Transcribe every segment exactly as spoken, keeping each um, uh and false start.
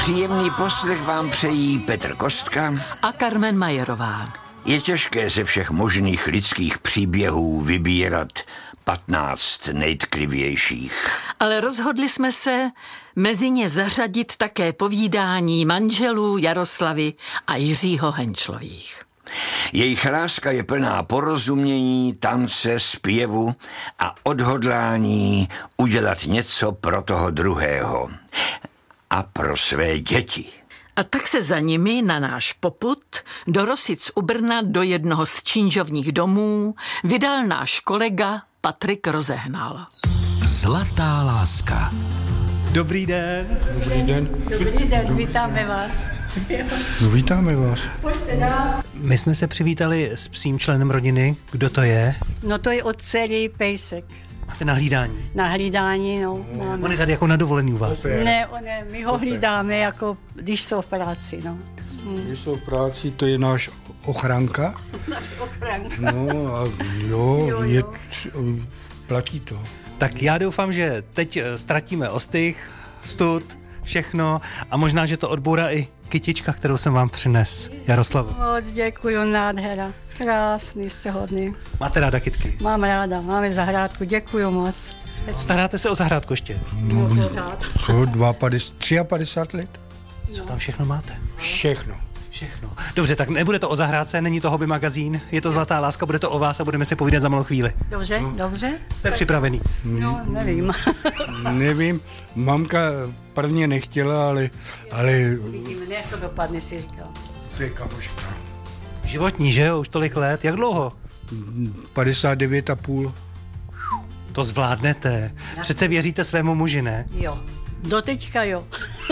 Příjemný poslech vám přejí Petr Kostka a Carmen Majerová. Je těžké ze všech možných lidských příběhů vybírat patnáct nejtklivějších. Ale rozhodli jsme se mezi ně zařadit také povídání manželů Jaroslavy a Jiřího Henčlových. Jejich láska je plná porozumění, tance, zpěvu a odhodlání udělat něco pro toho druhého a pro své děti. A tak se za nimi na náš popud do Rosic u Brna do jednoho z činžovních domů vydal náš kolega Patrik Rozehnal. Zlatá láska. Dobrý den. Dobrý den. Dobrý den, vítáme vás. No, vítáme vás. My jsme se přivítali s psím členem rodiny. Kdo to je? No to je od dcery Pejsek. Máte na hlídání? Na hlídání, no. Máme. On je tady jako na dovolený u vás. Ne, ne, my ho hlídáme, jako když jsou v práci, no. Hmm. Když jsou v práci, to je náš ochranka. Náš ochranka. No a jo, jo, jo. Je, platí to. Tak já doufám, že teď ztratíme ostych, stud, všechno a možná, že to odbourá i kytička, kterou jsem vám přines. Jaroslavu. Moc děkuju, nádhera. Krásný jste hodný. Máte ráda kytky? Mám ráda, máme zahrádku, děkuju moc. Staráte se o zahrádku ještě? No, co, padesát, padesát tři let? Co tam všechno máte? Všechno. Všechno. Dobře, tak nebude to o zahrádce, není to hobby magazín, je to Zlatá láska, bude to o vás a budeme si povídat za malou chvíli. Dobře, no. Dobře. Jste připravený? No, nevím. Nevím, mamka prvně nechtěla, ale... ale... Vidíme, jak to dopadne, si říkal. To je kamoška. Životní, že jo, už tolik let, jak dlouho? padesát devět a půl. To zvládnete. Přece věříte svému muži, ne? Jo, doteďka jo.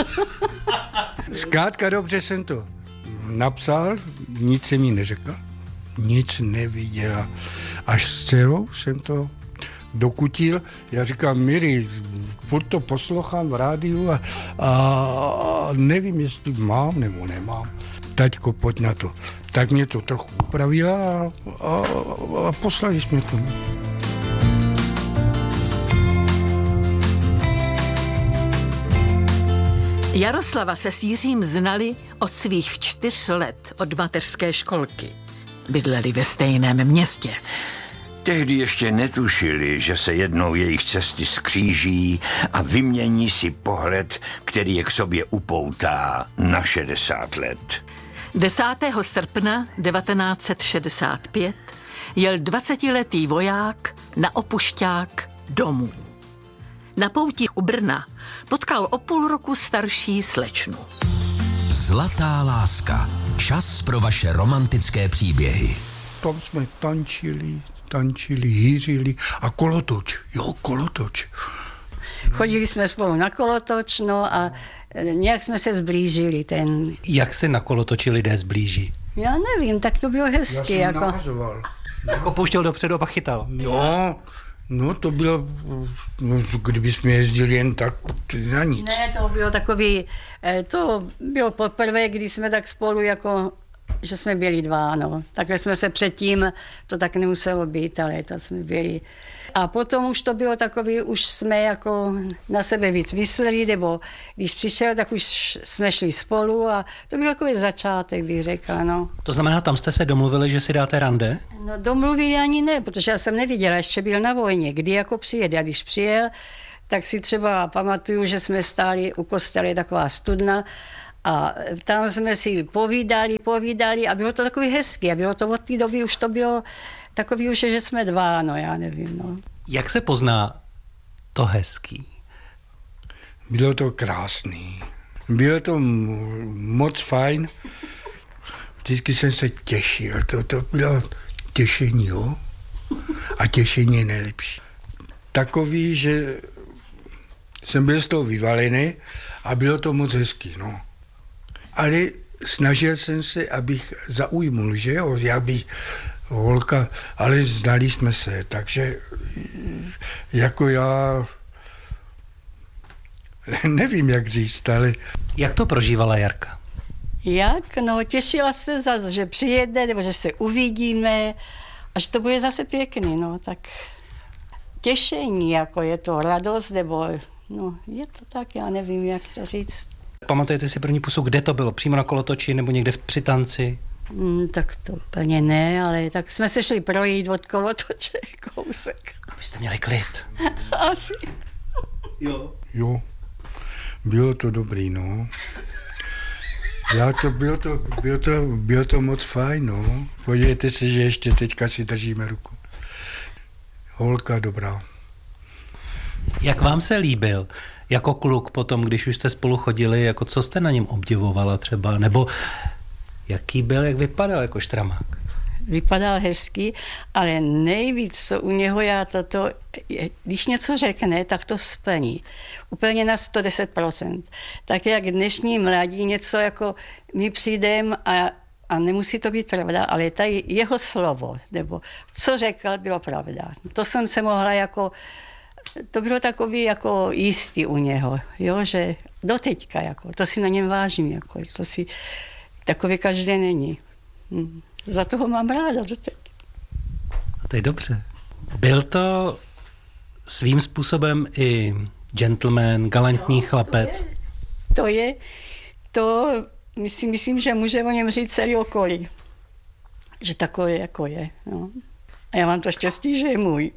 Zkrátka dobře jsem to napsal, nic jsem jí neřekl, nic neviděla. Až s dcerou jsem to dokutil. Já říkám, Miri, furt to poslouchám v rádiu a, a nevím, jestli mám nebo nemám. Taťko, pojď na to. Tak mě to trochu upravila a, a, a poslali jsme to. Jaroslava se s Jiřím znali od svých čtyř let, od mateřské školky. Bydleli ve stejném městě. Tehdy ještě netušili, že se jednou jejich cesty skříží a vymění si pohled, který je k sobě upoutá na šedesát let. desátého srpna devatenáct set šedesát pět jel dvacetiletý voják na opušťák domů. Na poutích u Brna potkal o půl roku starší slečnu. Zlatá láska. Čas pro vaše romantické příběhy. Tam jsme tančili, tančili, hýřili a kolotoč. Jo, kolotoč. Chodili jsme spolu na kolotoč, no a nějak jsme se zblížili. Ten... Jak se na kolotoči lidé zblíží? Já nevím, tak to bylo hezky. Já jsem jako... navazoval. Jako pouštěl dopředu a pak chytal. No, no to bylo, no, kdyby jsme jezdili jen tak na nic. Ne, to bylo takový, to bylo poprvé, kdy jsme tak spolu jako, že jsme byli dva, no. Takhle jsme se předtím, to tak nemuselo být, ale to jsme byli. A potom už to bylo takový, už jsme jako na sebe víc mysleli, nebo když přišel, tak už jsme šli spolu a to byl takový začátek, bych řekla, no. To znamená, tam jste se domluvili, že si dáte rande? No domluvili ani ne, protože já jsem neviděla, ještě byl na vojně, kdy jako přijede. A když přijel, tak si třeba pamatuju, že jsme stáli u kostela, taková studna, a tam jsme si povídali, povídali a bylo to takový hezky. A bylo to od té doby, už to bylo takový už, že jsme dva, no já nevím, no. Jak se pozná to hezký? Bylo to krásný. Bylo to moc fajn. Vždycky jsem se těšil. To, to bylo těšení, jo. A těšení je nejlepší. Takový, že jsem byl z toho vyvalený a bylo to moc hezký, no. Ale snažil jsem se, abych zaujmul, že jo, já bych holka, ale znali jsme se, takže jako já nevím, jak říct, ale... Jak to prožívala Jarka? Jak? No, těšila se zase, že přijede, nebo že se uvidíme a že to bude zase pěkný, no, tak těšení, jako je to radost, nebo, no, je to tak, já nevím, jak to říct. pamatujete si první pusu, kde to bylo? Přímo na kolotoči nebo někde v přitanci? Mm, tak to úplně ne, ale tak jsme se šli projít od kolotoče kousek. Abyste měli klid. Asi. Jo. Jo, bylo to dobrý, no. Já to, bylo to, bylo to, bylo to moc fajn, no. Podívejte se, že ještě teďka si držíme ruku. Holka dobrá. Jak vám se líbil jako kluk potom, když už jste spolu chodili, jako co jste na něm obdivovala třeba, nebo jaký byl, jak vypadal jako štramák? Vypadal hezky, ale nejvíc, co u něho já toto, když něco řekne, tak to splní. Úplně na sto deset procent. Tak jak dnešní mladí něco jako my přijdeme a, a nemusí to být pravda, ale tady jeho slovo, nebo co řekl, bylo pravda. To jsem se mohla jako, to bylo takový jako jistý u něho, jo, že doteďka, jako, to si na něm vážím, jako, to si takový každý není. Hm. Za toho mám ráda doteď. A to je dobře. Byl to svým způsobem i gentleman, galantní no, chlapec? To je, to, to myslím, myslím, že může o něm říct celý okolí. Že takový jako je. No. A já mám to štěstí, že je můj.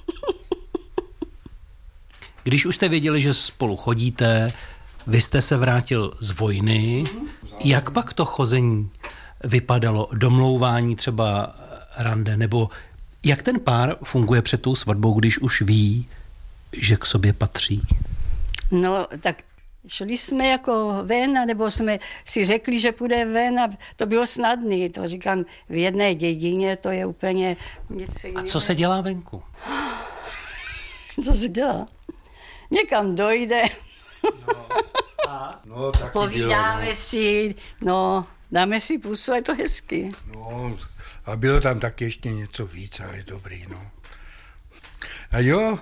Když už jste věděli, že spolu chodíte, vy jste se vrátil z vojny, jak pak to chození vypadalo, domlouvání třeba rande, nebo jak ten pár funguje před tou svatbou, když už ví, že k sobě patří? No, tak šli jsme jako ven, nebo jsme si řekli, že půjde ven a to bylo snadné. To říkám, v jedné dědině to je úplně něco jiného. A co se dělá venku? Co se dělá? Někam dojde. No, a? No, taky povídáme bylo, no. si, no, dáme si pusu, je to hezky. No, a bylo tam tak ještě něco víc, ale dobrý, no. A jo,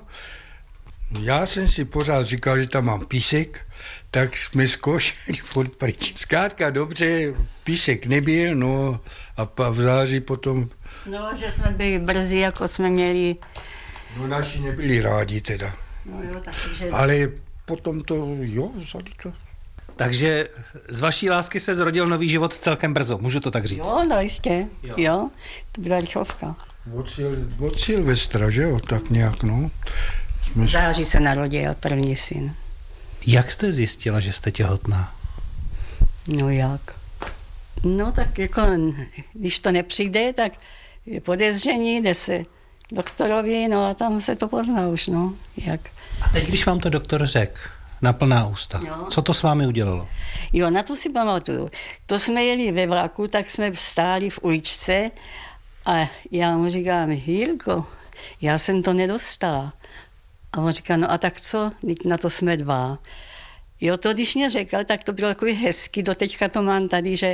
já jsem si pořád říkal, že tam mám písek, tak jsme zkoušeli furt pryč. Zkrátka dobře, písek nebyl, no, a v září potom... No, že jsme byli brzy, jako jsme měli... No, naši nebyli rádi teda. No jo, takže... Ale potom to, jo, vzali to. Takže z vaší lásky se zrodil nový život celkem brzo, můžu to tak říct? Jo, no jistě, jo, jo to byla rychlovka. Od, sil, od Silvestra, že jo, tak nějak, no. Jsme... V září se narodil první syn. Jak jste zjistila, že jste těhotná? No jak? No tak jako, když to nepřijde, tak je podezření, jde se doktorovi, no a tam se to pozná už, no, jak. A teď, když vám to doktor řekl, na plná ústa, jo. Co to s vámi udělalo? Jo, na to si pamatuju. To jsme jeli ve vlaku, tak jsme stáli v uličce a já mu říkám, Jirko, já jsem to nedostala. A on říká, no a tak co, na to jsme dva. Jo, to když mě řekl, tak to bylo takový hezký, doteďka to mám tady, že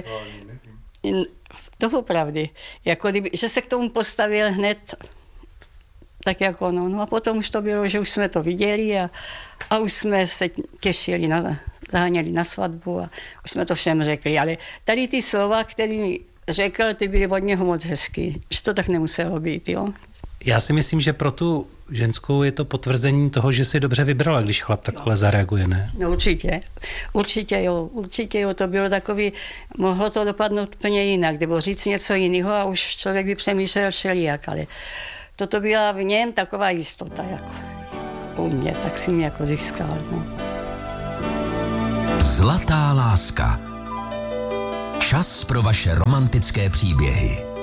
to opravdu, jako kdyby, že se k tomu postavil hned, tak jako no, no a potom už to bylo, že už jsme to viděli a, a už jsme se těšili, na, zaháněli na svatbu a už jsme to všem řekli, ale tady ty slova, které řekl, ty byly od něho moc hezky, že to tak nemuselo být, jo. Já si myslím, že pro tu ženskou je to potvrzení toho, že si dobře vybrala, když chlap takhle zareaguje, ne? No určitě, určitě jo, určitě jo, to bylo takový, mohlo to dopadnout úplně jinak, nebo říct něco jiného a už člověk by přemýšlel všelijak, ale toto byla v něm taková jistota, jako u mě, tak si mě jako získal, no. Zlatá láska. Čas pro vaše romantické příběhy.